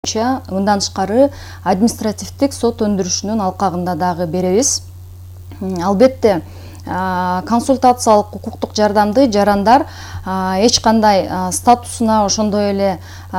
мындан тышкары административдик сот өндүрүшүнүн алкагында дагы беребиз. Албетте консультациялык укуктук жардамды жарандар эч кандай статусуна ошондой эле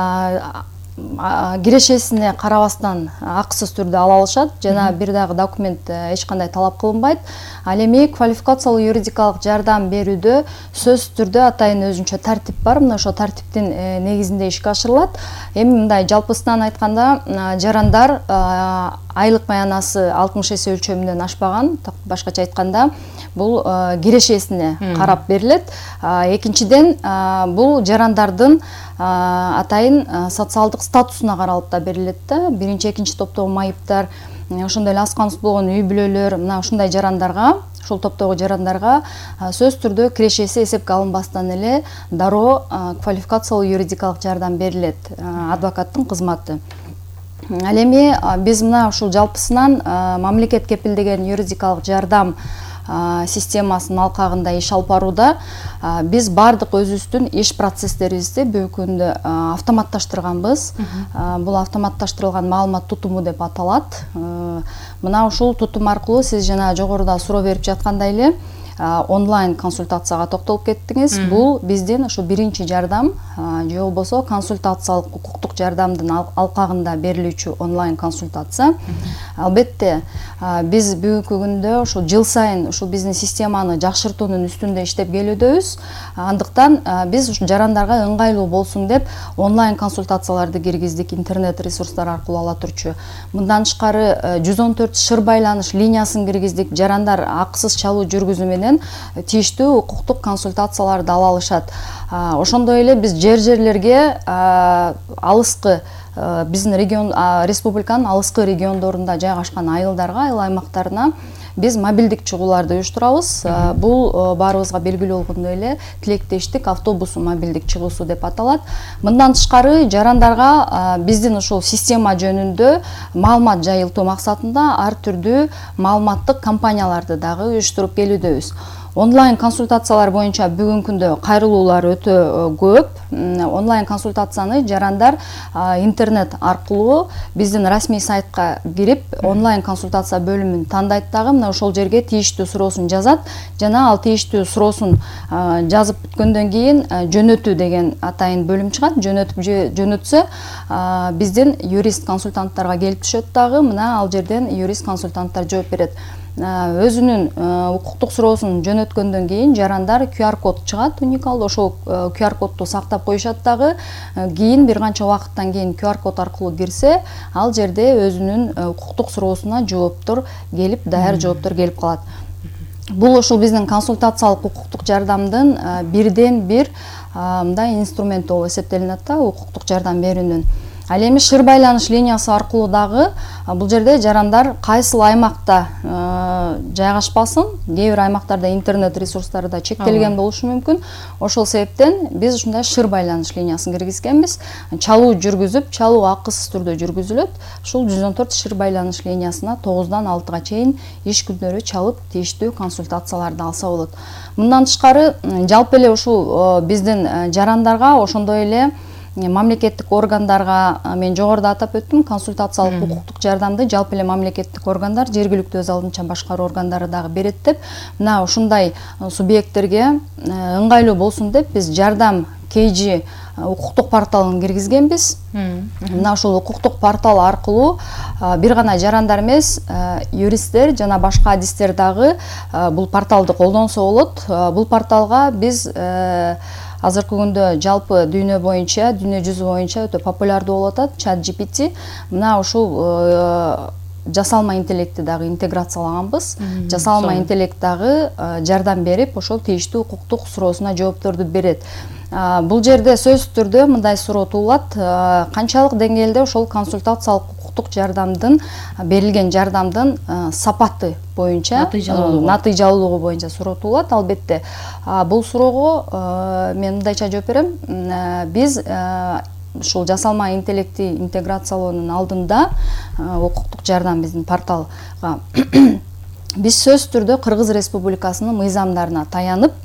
кирешесине карабастан акысыз түрдө ала алышат жана бир дагы документ эч кандай талап кылынбайт. Ал эми квалификациялуу юридикалык жардам берүүдө сөзсүз түрдө атайын өзүнчө тартип бар. Мына ошо тартиптин негизинде ишке ашырылат. Эми мындай жалпысынан айтканда жарандар айлык маянасы 60 эсе өлчөмүнөн ашпаган, башкача айтканда бул кирешесине карап берилет. Экинчиден бул жарандардын атайын социалдык статусуна каралып да берилет да. Биринчи, экинчи топтогу майыптар, ошондой эле аз камсыз болгон үй бүлөлөр, мына ушундай жарандарга, ушул топтогу жарандарга сөзсүз түрдө кирешеси эсепке алынбастан эле дароо квалификациялуу юридикалык жардам берилет, адвокаттын кызматы. Ал эми биз мына ушул жалпысынан мамлекет кепилдеген юридикалык жардам системасынын алкагында иш алып барууда биз бардык өзүбүздүн иш процесстерибизди бүгүнкү күндө автоматташтырганбыз. Бул автоматташтырылган маалымат тутуму деп аталат. Мына ушул тутум аркылуу сиз жана жогоруда суроо берип жаткандай эле онлайн консультацияга токтолуп кеттиңиз. Бул биздин ушу биринчи жардам же болбосо консультациялык укуктук жардамдын алкагында берилүүчү онлайн консультация. Албетте биз бүгүнкү күндө ушу жыл сайын ушул биздин системаны жакшыртуунун үстүндө иштеп келүүдөбүз. Андыктан биз ушу жарандарга ыңгайлуу болсун деп онлайн консультацияларды киргиздик, интернет ресурстар аркылуу ала турчу. Мындан тышкары 114 шыр байланыш линиясын киргиздик. Жарандар акысыз чалуу жүргүзүү менен тийиштүү укуктук консультацияларды ала алышат. Ошондой эле биз жерлерге алыскы биздин республиканын алыскы региондорунда жайгашкан айылдарга, айыл аймактарына биз мобилдик чыгууларды уюштурабыз. Бул баарыбызга белгилүү болгондой эле тилектештик автобус мобилдик чыгуусу деп аталат. Мындан тышкары жарандарга биздин ушул система жөнүндө маалымат жайылтуу максатында ар түрдүү маалыматтык кампанияларды дагы уюштуруп келүүдөбүз. Онлайн консультациялар боюнча бүгүнкү күндө кайрылуулар өтө көп. Онлайн консультацияны жарандар интернет аркылуу биздин расмий сайтка кирип, онлайн консультация бөлүмүн тандайт дагы, мына ошол жерге тийиштүү суроосун жазат жана ал тийиштүү суроосун жазып бүткөндөн кийин жөнөтүү деген атайын бөлүм чыгат. Жөнөтсө биздин юрист консультанттарга келип түшөт дагы, мына ал жерден юрист консультанттар жооп берет. Өзүнүн укуктук суроосун жөнөткөндөн кийин жарандар QR код чыгат уникалдуу, ошол QR кодду сактап коюшат дагы. Кийин бир канча убакыттан кийин QR код аркылуу кирсе, ал жерде өзүнүн укуктук суроосуна жооптор келип, даяр жооптор келип калат. Бул ошол биздин консультациялык укуктук жардамдын бирден бир мындай инструмент болуп эсептелинет да, укуктук жардам берүүнүн. Ал эми шыр байланыш линиясы аркылуу дагы бул жерде жарандар кайсыл аймакта жайгашпасын, кээ бир аймактарда интернет ресурстары да чектелген болушу мүмкүн. Ошол себептен биз ушундай шыр байланыш линиясын киргизгенбиз. Чалуу жүргүзүп, чалуу акысыз түрдө жүргүзүлөт. Ушул 114 шыр байланыш линиясына 9-дан 6-га чейин иш күндөрү чалып, тийиштүү консультацияларды алса болот. Мындан тышкары жалпы эле ушул биздин жарандарга ошондой эле мамлекеттик органдарга, мен жогоруда атап өттүм, консультациялык укуктук жардамды жалпы эле мамлекеттик органдар, жергиликтүү өз алдынча башкаруу органдары дагы берет деп, мына ушундай субъекттерге ыңгайлуу болсун деп биз жардам KG укуктук порталын киргизгенбиз. Мына ушул укуктук портал аркылуу бир гана жарандар эмес, юристтер жана башка адистер дагы бул порталды колдонсо болот. Бул порталга биз азыркы күндө жалпы дүйнө жүзү боюнча өтө популярдуу болуп атат ChatGPT. Мына ушул жасалма интеллектти дагы интеграциялаганбыз. Жасалма интеллект дагы жардам берип, ошол тийиштүү укуктук суроосуна жоопторду берет. Бул жерде сөзсүз түрдө мындай суроо туулат: канчалык деңгээлде ошол консультациялык укуктук жардамдын берилген жардамдын сапаты боюнча, натыйжалуулугу боюнча суроо туулат. Албетте бул суроого мен мындайча жооп берем. Биз ушул жасалма интеллекти интеграциялоонун алдында укуктук жардам биздин порталга биз сөзсүз түрдө Кыргыз Республикасынын мыйзамдарына таянып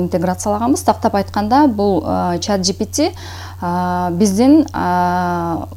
интеграциялаганбыз. Тактап айтканда, бул ChatGPT биздин